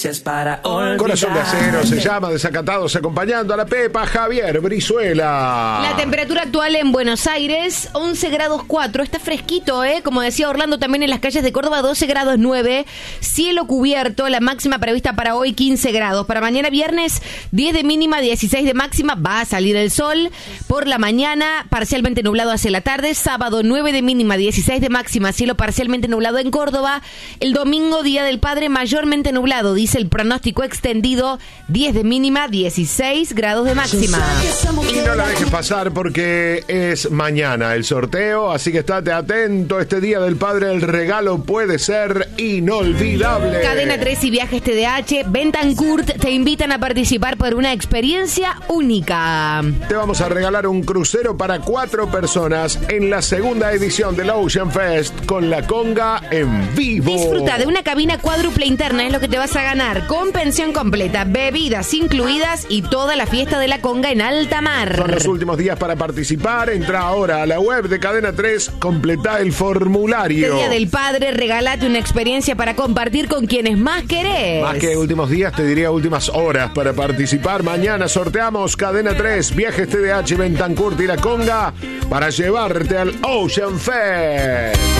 Corazón de acero se llama, Desacatados, acompañando a la Pepa, Javier Brizuela. La temperatura actual en Buenos Aires, 11 grados 4, está fresquito, como decía Orlando, también en las calles de Córdoba, 12 grados 9, cielo cubierto, la máxima prevista para hoy 15 grados, para mañana viernes 10 de mínima, 16 de máxima, va a salir el sol, por la mañana parcialmente nublado hacia la tarde, sábado 9 de mínima, 16 de máxima, cielo parcialmente nublado en Córdoba, el domingo Día del Padre mayormente nublado, dice el pronóstico extendido, 10 de mínima, 16 grados de máxima. Y no la dejes pasar porque es mañana el sorteo, así que estate atento. Este Día del Padre el regalo puede ser inolvidable. Cadena 3 y Viajes TDH, Bentancurt te invitan a participar por una experiencia única. Te vamos a regalar un crucero para 4 personas en la segunda edición del Ocean Fest con la conga en vivo. Disfruta de una cabina cuádruple interna, es lo que te vas a ganar, con pensión completa, bebidas incluidas y toda la fiesta de la conga en alta mar. Son los últimos días para participar. Entra ahora a la web de Cadena 3, completá el formulario. Este Día del Padre, regálate una experiencia para compartir con quienes más querés. Más que últimos días, te diría últimas horas para participar. Mañana sorteamos Cadena 3, Viajes TDH, Bentancurt y la conga para llevarte al Ocean Fest.